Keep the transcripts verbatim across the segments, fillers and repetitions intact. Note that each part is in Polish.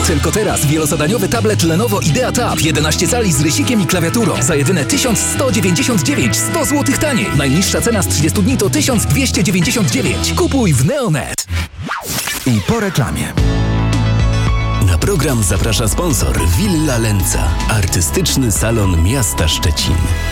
Tylko teraz wielozadaniowy tablet Lenovo IdeaTab jedenaście cali z rysikiem i klawiaturą za jedyne tysiąc sto dziewięćdziesiąt dziewięć, sto złotych taniej. Najniższa cena z trzydziestu dni to tysiąc dwieście dziewięćdziesiąt dziewięć. Kupuj w Neonet. I po reklamie. Na program zaprasza sponsor Villa Lenca, artystyczny salon miasta Szczecin.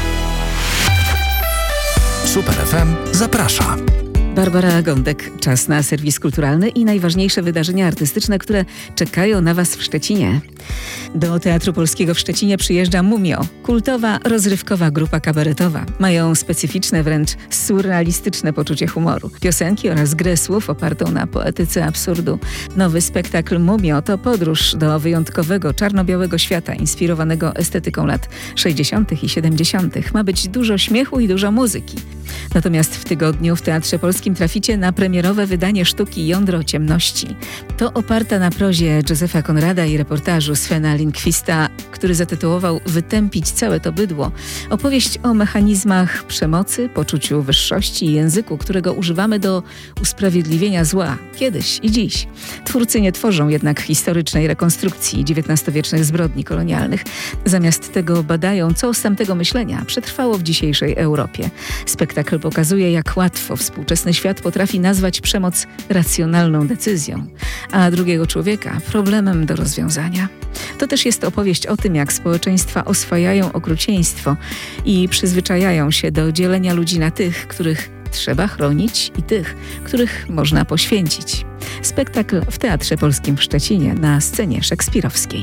Super F M zaprasza. Barbara Gądek, czas na serwis kulturalny i najważniejsze wydarzenia artystyczne, które czekają na Was w Szczecinie. Do Teatru Polskiego w Szczecinie przyjeżdża Mumio, kultowa, rozrywkowa grupa kabaretowa. Mają specyficzne, wręcz surrealistyczne poczucie humoru. Piosenki oraz grę słów opartą na poetyce absurdu. Nowy spektakl Mumio to podróż do wyjątkowego, czarno-białego świata, inspirowanego estetyką lat sześćdziesiątych i siedemdziesiątych. Ma być dużo śmiechu i dużo muzyki. Natomiast w tygodniu w Teatrze Polskim traficie na premierowe wydanie sztuki Jądro ciemności. To oparta na prozie Józefa Konrada i reportażu Svena Lindqvista, który zatytułował Wytępić całe to bydło. Opowieść o mechanizmach przemocy, poczuciu wyższości i języku, którego używamy do usprawiedliwienia zła, kiedyś i dziś. Twórcy nie tworzą jednak historycznej rekonstrukcji dziewiętnastowiecznych zbrodni kolonialnych. Zamiast tego badają, co z tamtego myślenia przetrwało w dzisiejszej Europie. Spektakl pokazuje, jak łatwo współczesny świat potrafi nazwać przemoc racjonalną decyzją, a drugiego człowieka problemem do rozwiązania. To też jest opowieść o tym, jak społeczeństwa oswajają okrucieństwo i przyzwyczajają się do dzielenia ludzi na tych, których trzeba chronić i tych, których można poświęcić. Spektakl w Teatrze Polskim w Szczecinie na scenie szekspirowskiej.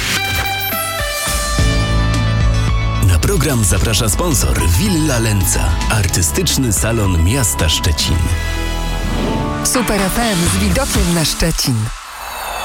Na program zaprasza sponsor Villa Lenca, artystyczny salon miasta Szczecin. Super F M z widokiem na Szczecin.